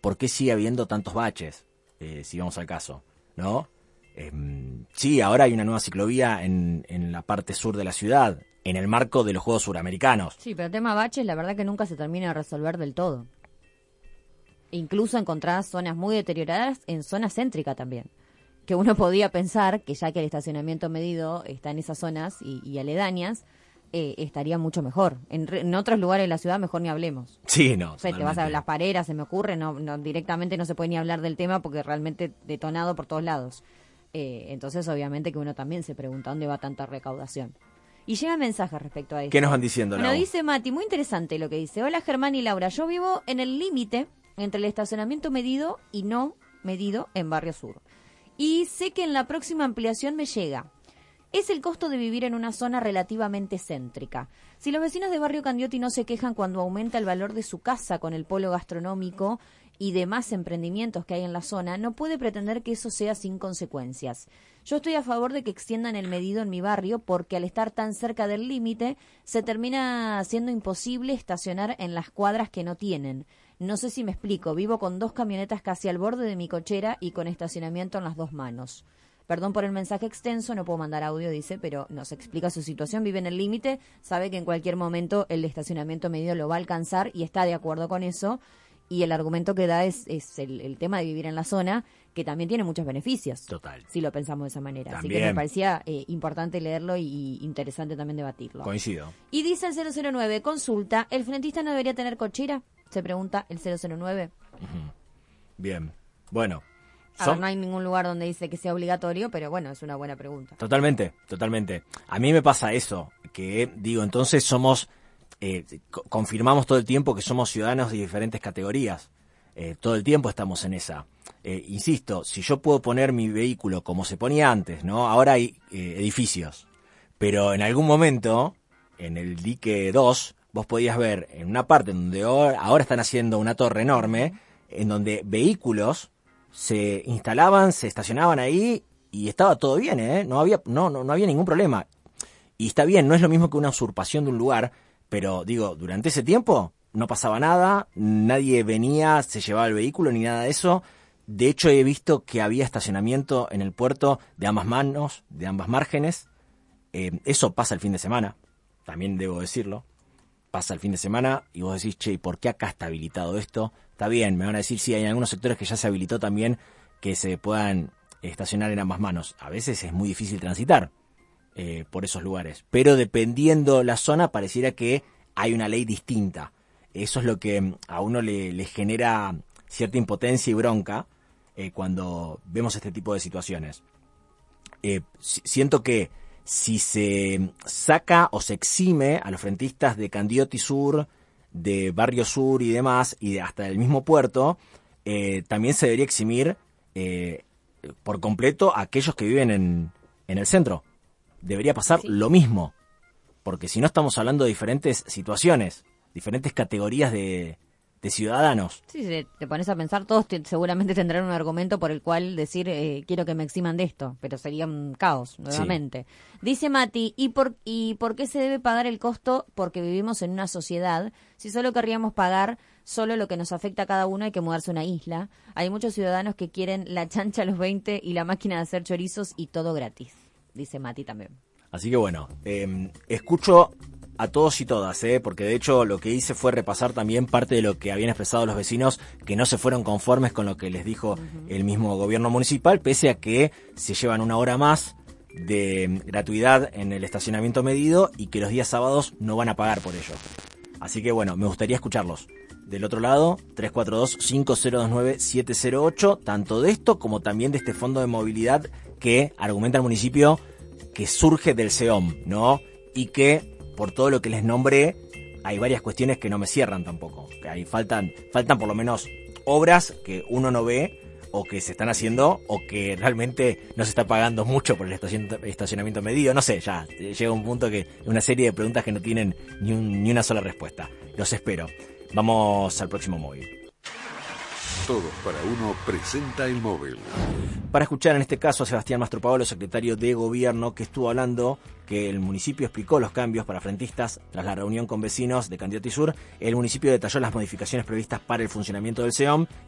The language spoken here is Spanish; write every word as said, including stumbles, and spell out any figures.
por qué sigue habiendo tantos baches, eh, si vamos al caso, ¿no? Eh, sí, ahora hay una nueva ciclovía en, en la parte sur de la ciudad, en el marco de los Juegos Suramericanos. Sí, pero el tema baches, la verdad que nunca se termina de resolver del todo. Incluso encontradas zonas muy deterioradas en zona céntrica también. Que uno podía pensar que ya que el estacionamiento medido está en esas zonas y, y aledañas, eh, estaría mucho mejor. En, re- en otros lugares de la ciudad mejor ni hablemos. Sí, no. O sea, te vas a las Pareras, se me ocurre, no, no directamente no se puede ni hablar del tema porque realmente detonado por todos lados. Eh, entonces, obviamente que uno también se pregunta dónde va tanta recaudación. Y llega mensajes respecto a esto. ¿Qué nos van diciendo, Bueno, Lau? dice Mati, muy interesante lo que dice. Hola Germán y Laura, yo vivo en el límite entre el estacionamiento medido y no medido en Barrio Sur. Y sé que en la próxima ampliación me llega. Es el costo de vivir en una zona relativamente céntrica. Si los vecinos de Barrio Candioti no se quejan cuando aumenta el valor de su casa con el polo gastronómico y demás emprendimientos que hay en la zona, no puede pretender que eso sea sin consecuencias. Yo estoy a favor de que extiendan el medido en mi barrio porque al estar tan cerca del límite se termina siendo imposible estacionar en las cuadras que no tienen. No sé si me explico, vivo con dos camionetas casi al borde de mi cochera y con estacionamiento en las dos manos. Perdón por el mensaje extenso, no puedo mandar audio, dice, pero nos explica su situación, vive en el límite, sabe que en cualquier momento el estacionamiento medido lo va a alcanzar y está de acuerdo con eso. Y el argumento que da es, es el, el tema de vivir en la zona, que también tiene muchos beneficios. Total. Si lo pensamos de esa manera. También. Así que me parecía eh, importante leerlo y, y interesante también debatirlo. Coincido. Y dice el cero cero nueve, consulta, ¿el frentista no debería tener cochera? Se pregunta el cero cero nueve. Uh-huh. Bien. Bueno. A ver, no hay ningún lugar donde dice que sea obligatorio, pero bueno, es una buena pregunta. Totalmente, totalmente. A mí me pasa eso, que digo, entonces somos... Eh, co- confirmamos todo el tiempo que somos ciudadanos de diferentes categorías. Eh, todo el tiempo estamos en esa. Eh, insisto, si yo puedo poner mi vehículo como se ponía antes, ¿no? Ahora hay eh, edificios. Pero en algún momento, en el dique dos, vos podías ver en una parte donde ahora, ahora están haciendo una torre enorme, en donde vehículos se instalaban, se estacionaban ahí y estaba todo bien, ¿eh? No había, no, no, no había ningún problema. Y está bien, no es lo mismo que una usurpación de un lugar. Pero, digo, durante ese tiempo no pasaba nada, nadie venía, se llevaba el vehículo ni nada de eso. De hecho, he visto que había estacionamiento en el puerto de ambas manos, de ambas márgenes. Eh, eso pasa el fin de semana, también debo decirlo. Pasa el fin de semana y vos decís, che, ¿por qué acá está habilitado esto? Está bien, me van a decir, sí, hay algunos sectores que ya se habilitó también que se puedan estacionar en ambas manos. A veces es muy difícil transitar. Eh, por esos lugares, pero dependiendo la zona pareciera que hay una ley distinta. Eso es lo que a uno le, le genera cierta impotencia y bronca eh, cuando vemos este tipo de situaciones. Eh, siento que si se saca o se exime a los frentistas de Candioti Sur, de Barrio Sur y demás, y de hasta el mismo puerto, eh, también se debería eximir eh, por completo a aquellos que viven en, en el centro. Debería pasar sí. Lo mismo, porque si no estamos hablando de diferentes situaciones, diferentes categorías de, de ciudadanos. Sí, si te pones a pensar, todos te, seguramente tendrán un argumento por el cual decir, eh, quiero que me eximan de esto, pero sería un caos, nuevamente. Sí. Dice Mati, ¿y por, ¿y por qué se debe pagar el costo? Porque vivimos en una sociedad. Si solo querríamos pagar solo lo que nos afecta a cada uno, hay que mudarse a una isla. Hay muchos ciudadanos que quieren la chancha a los veinte y la máquina de hacer chorizos y todo gratis. Dice Mati también. Así que bueno, eh, escucho a todos y todas, ¿eh? Porque de hecho lo que hice fue repasar también parte de lo que habían expresado los vecinos que no se fueron conformes con lo que les dijo uh-huh. el mismo gobierno municipal, pese a que se llevan una hora más de gratuidad en el estacionamiento medido y que los días sábados no van a pagar por ello. Así que bueno, me gustaría escucharlos. Del otro lado, tres cuatro dos, cinco cero dos nueve, siete cero ocho, tanto de esto como también de este fondo de movilidad que argumenta el municipio que surge del C E O M, ¿no? Y que, por todo lo que les nombré, hay varias cuestiones que no me cierran tampoco. Que ahí faltan, faltan por lo menos obras que uno no ve o que se están haciendo o que realmente no se está pagando mucho por el estacionamiento medido. No sé, ya llega un punto que una serie de preguntas que no tienen ni, un, ni una sola respuesta. Los espero. Vamos al próximo móvil. Todos para uno presenta el móvil. Para escuchar en este caso a Sebastián Mastropaolo, secretario de Gobierno, que estuvo hablando que el municipio explicó los cambios para frentistas tras la reunión con vecinos de Candioti Sur. El municipio detalló las modificaciones previstas para el funcionamiento del C E O M